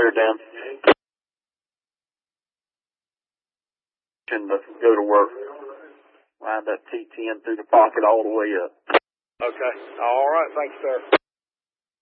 sir, down. And go to work. Wind that T10 through the pocket all the way up. Okay. All right. Thanks, sir.